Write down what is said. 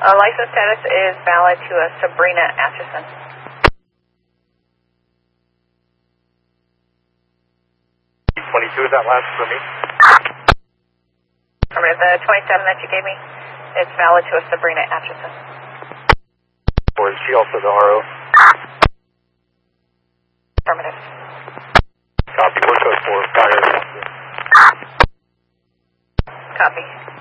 License status is valid to a Sabrina Atchison. 22, is that last for me? Affirmative. The 27 that you gave me, it's valid to a Sabrina Atchison. Or is she also the RO? Affirmative. Copy. We're code 4. Fire. Copy.